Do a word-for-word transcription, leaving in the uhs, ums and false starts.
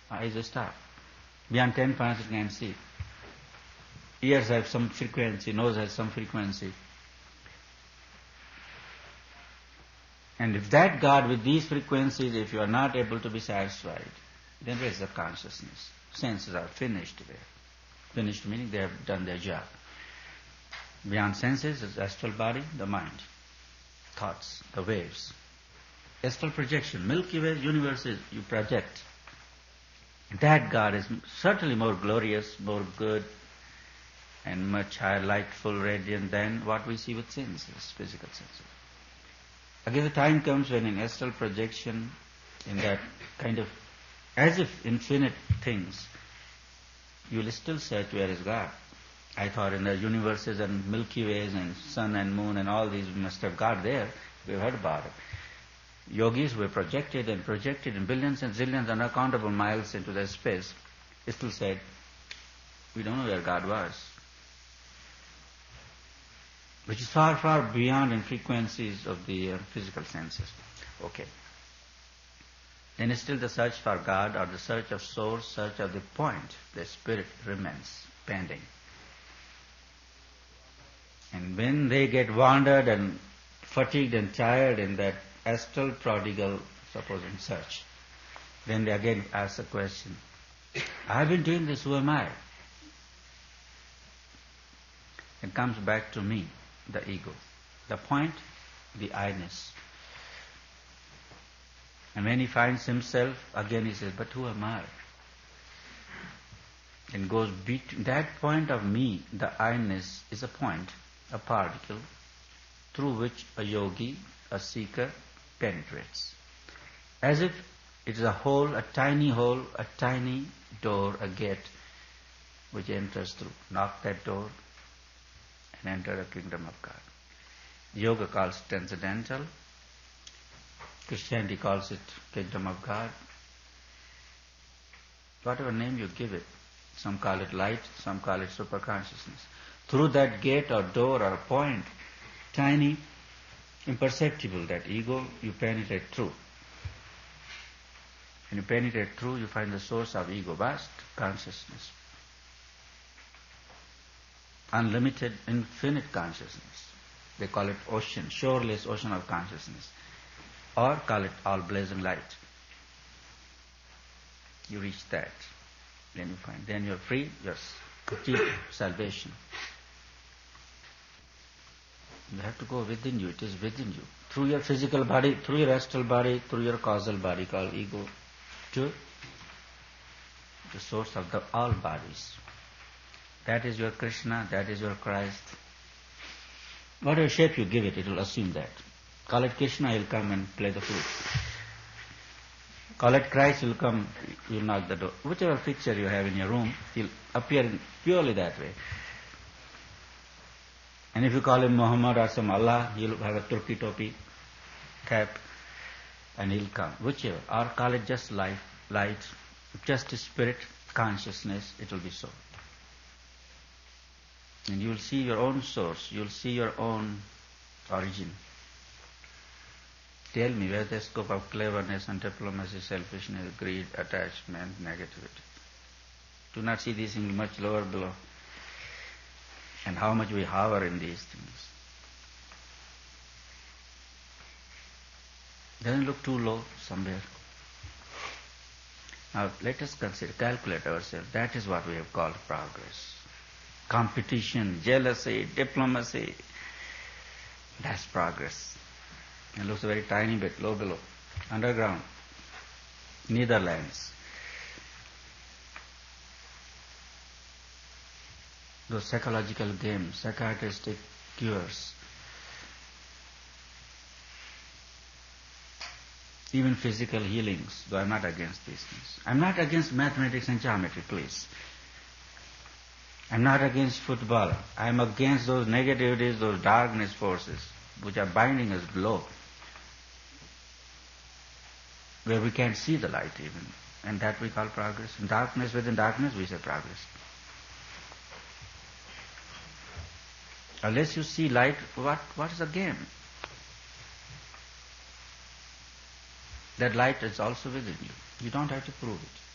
Eyes are stop. Beyond ten points it can see. Ears have some frequency, nose has some frequency. And if that God with these frequencies, if you are not able to be satisfied, then where is the consciousness? Senses are finished there. Finished meaning they have done their job. Beyond senses is astral body, the mind, thoughts, the waves. Astral projection, Milky Way universes you project. That God is certainly more glorious, more good, and much higher lightful, radiant than what we see with senses, physical senses. Again, the time comes when in astral projection, in that kind of, as if infinite things, you will still search where is God. I thought in the universes and Milky Ways and sun and moon and all these, we must have God there. We've heard about it. Yogis were projected and projected in billions and zillions, unaccountable miles into the space. Still said, we don't know where God was. Which is far, far beyond in frequencies of the uh, physical senses. Okay. Then still the search for God or the search of source, search of the point, the spirit remains pending. And when they get wandered and fatigued and tired in that astral prodigal, supposing search, then they again ask the question, I've been doing this, who am I? It comes back to me. The ego. The point, the I-ness. And when he finds himself, again he says, but who am I? And goes between that point of me, the I-ness is a point, a particle, through which a yogi, a seeker, penetrates. As if it is a hole, a tiny hole, a tiny door, a gate, which enters through. Knock that door, and enter the kingdom of God. Yoga calls it transcendental. Christianity calls it kingdom of God. Whatever name you give it. Some call it light, some call it superconsciousness. Through that gate or door or point, tiny, imperceptible, that ego, you penetrate through. When you penetrate through, you find the source of ego, vast consciousness. Unlimited, infinite consciousness. They call it ocean, shoreless ocean of consciousness. Or call it all blazing light. You reach that. Then you find, then you're free, you're achieved salvation. You have to go within you, it is within you. Through your physical body, through your astral body, through your causal body called ego, to the source of the all bodies. That is your Krishna, that is your Christ. Whatever shape you give it, it will assume that. Call it Krishna, he'll come and play the flute. Call it Christ, he'll come, he'll knock the door. Whichever picture you have in your room, he'll appear in purely that way. And if you call him Muhammad or some Allah, he'll have a turki topi, cap, and he'll come. Whichever. Or call it just life, light, just spirit, consciousness, it will be so. And you will see your own source, you will see your own origin. Tell me where the scope of cleverness and diplomacy, selfishness, greed, attachment, negativity. Do not see these things much lower below. And how much we hover in these things. Doesn't look too low somewhere. Now let us consider, calculate ourselves. That is what we have called progress. Competition, jealousy, diplomacy. That's progress. It looks a very tiny bit, low below. Underground. Netherlands. Those psychological games, psychiatristic cures. Even physical healings, though I'm not against these things. I'm not against mathematics and geometry, please. I'm not against football. I'm against those negativities, those darkness forces, which are binding us below, where we can't see the light even. And that we call progress. In darkness within darkness, we say progress. Unless you see light, what, what is the game? That light is also within you. You don't have to prove it.